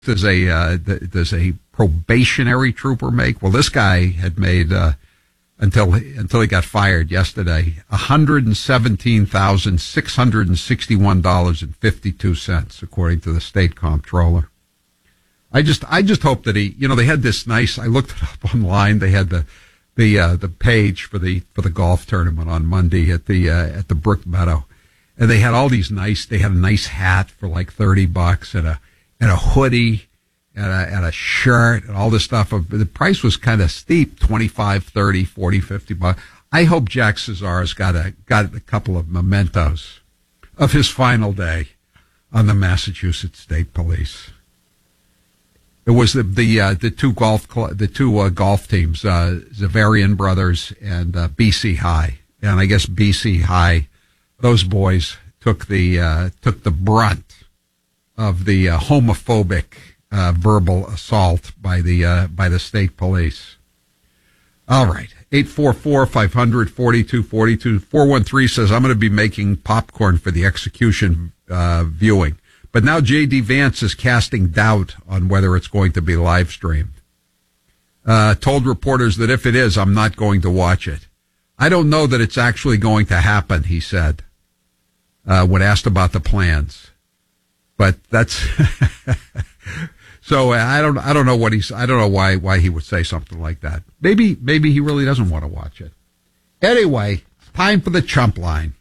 does a probationary trooper make? Well, this guy had made until he got fired yesterday $117,661.52, according to the state comptroller. I just hope that they had this nice. I looked it up online. They had the page for the golf tournament on Monday at the Brook Meadow, and they had all these nice. They had a nice hat for like $30 and a hoodie and a shirt and all this stuff. The price was kind of steep, $25, $30, $40, $50. I hope Jack Cesar's got a couple of mementos of his final day on the Massachusetts State Police. It was the two golf teams, Zavarian Brothers and BC High, and I guess BC High, those boys took the brunt of the homophobic verbal assault by the state police. All right, 844-500-4242. 413 says I'm going to be making popcorn for the execution viewing. But now J.D. Vance is casting doubt on whether it's going to be live streamed. Told reporters that if it is, I'm not going to watch it. I don't know that it's actually going to happen, he said, when asked about the plans. But that's so I don't know I don't know why he would say something like that. Maybe he really doesn't want to watch it. Anyway, time for the chump line.